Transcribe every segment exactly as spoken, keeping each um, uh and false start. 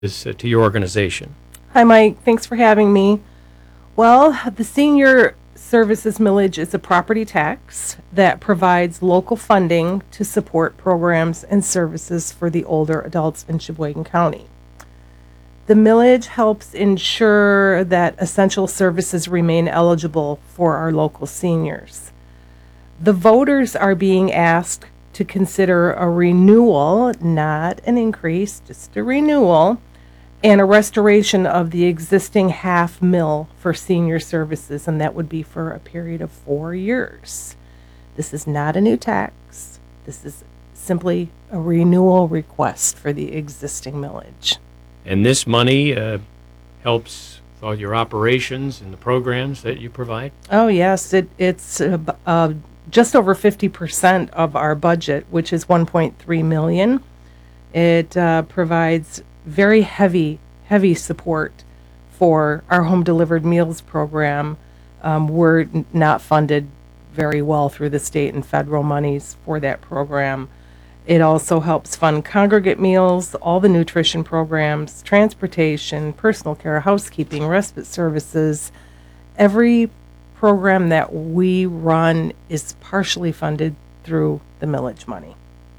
Is, uh, to your organization. Hi, Mike. Thanks for having me. Well, the Senior Services Millage is a property tax that provides local funding to support programs and services for the older adults in Sheboygan County. The millage helps ensure that essential services remain eligible for our local seniors. The voters are being asked to consider a renewal, not an increase, just a renewal, and a restoration of the existing half mill for senior services, and that would be for a period of four years. This is not a new tax. This is simply a renewal request for the existing millage. And this money uh, helps with all your operations and the programs that you provide? Oh, yes. It, it's uh, uh, just over fifty percent of our budget, which is one point three million dollars. It uh, provides very heavy, heavy support for our home delivered meals program. Um, we're n- not funded very well through the state and federal monies for that program. It also helps fund congregate meals, all the nutrition programs, transportation, personal care, housekeeping, respite services. Every program that we run is partially funded through the millage money.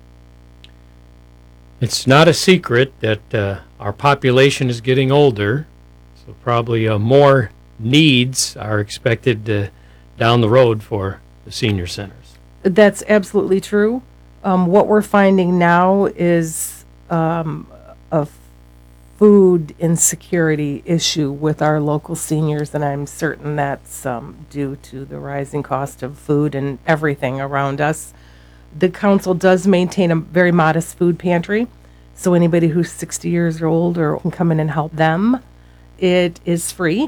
It's not a secret that uh, our population is getting older, so probably uh, more needs are expected uh, down the road for the senior centers. That's absolutely true. Um, what we're finding now is um, a food insecurity issue with our local seniors, and I'm certain that's um, due to the rising cost of food and everything around us. The council does maintain a very modest food pantry, so anybody who's sixty years or older can come in and help them. It is free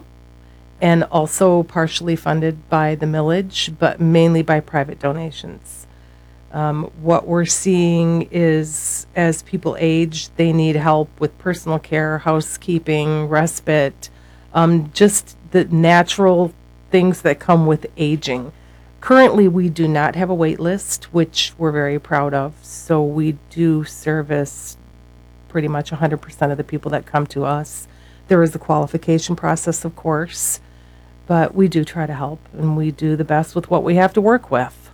and also partially funded by the millage, but mainly by private donations. Um, what we're seeing is as people age, they need help with personal care, housekeeping, respite, um, just the natural things that come with aging. Currently, we do not have a wait list, which we're very proud of. So we do service pretty much one hundred percent of the people that come to us. There is a qualification process, of course, but we do try to help, and we do the best with what we have to work with.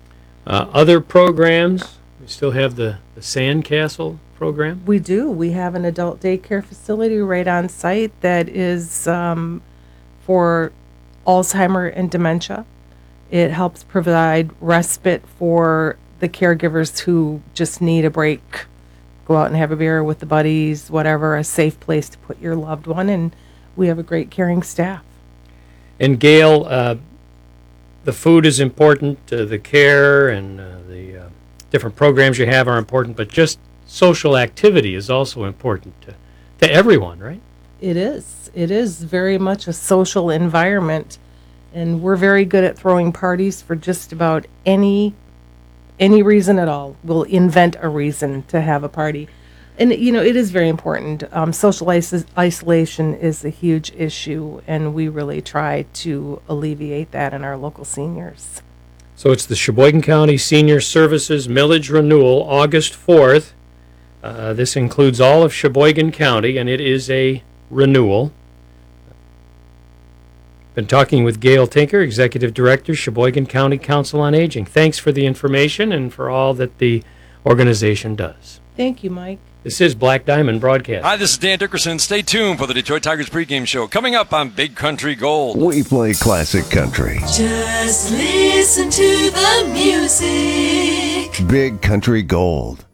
Uh, other programs, we still have the, the Sandcastle program. We do. We have an adult daycare facility right on site that is um, for Alzheimer and dementia. It helps provide respite for the caregivers who just need a break. Go out and have a beer with the buddies, whatever, a safe place to put your loved one, and we have a great caring staff. And Gail, uh, the food is important, uh, the care and uh, the uh, different programs you have are important, but just social activity is also important to, to everyone, right? It is. It is very much a social environment. And we're very good at throwing parties for just about any any reason at all. We'll invent a reason to have a party. And, you know, it is very important. Um, social is- isolation is a huge issue, and we really try to alleviate that in our local seniors. So it's the Sheboygan County Senior Services Millage Renewal, August fourth. Uh, this includes all of Sheboygan County, and it is a renewal. Been talking with Gail Tinker, Executive Director, Sheboygan County Council on Aging. Thanks for the information and for all that the organization does. Thank you, Mike. This is Black Diamond Broadcast. Hi, this is Dan Dickerson. Stay tuned for the Detroit Tigers pregame show coming up on Big Country Gold. We play classic country. Just listen to the music. Big Country Gold.